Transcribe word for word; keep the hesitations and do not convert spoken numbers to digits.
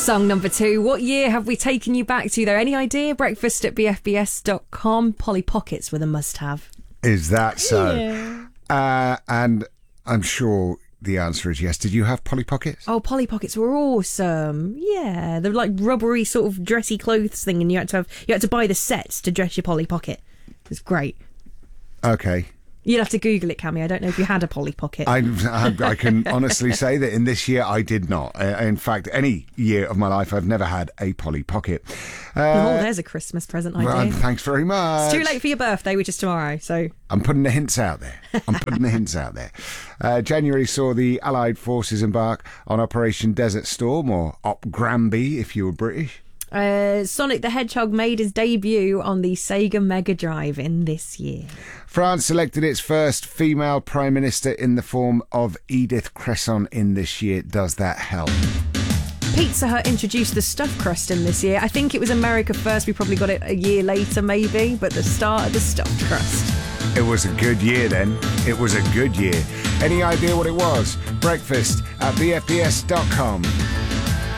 Song number two. What year have we taken you back to, though? Any idea? Breakfast at b f b s dot com. Polly Pockets were the must-have. Is that so? Yeah. Uh, and I'm sure the answer is yes. Did you have Polly Pockets? Oh, Polly Pockets were awesome. Yeah, they're like rubbery sort of dressy clothes thing, and you had to have you had to buy the sets to dress your Polly Pocket. It was great. Okay. You'd have to Google it, Cammy. I don't know if you had a Polly Pocket. I, I, I can honestly say that in this year I did not. Uh, in fact, any year of my life I've never had a Polly Pocket. Uh, oh, there's a Christmas present idea. Well, thanks very much. It's too late for your birthday, which is tomorrow. So I'm putting the hints out there. I'm putting the hints out there. Uh, January saw the Allied forces embark on Operation Desert Storm, or Op Granby if you were British. Uh, Sonic the Hedgehog made his debut on the Sega Mega Drive in this year. France selected its first female Prime Minister in the form of Edith Cresson in this year. Does that help? Pizza Hut introduced the stuffed crust in this year. I think it was America first. We probably got it a year later, maybe, but the start of the stuffed crust. It was a good year then. It was a good year. Any idea what it was? Breakfast at b f b s dot com.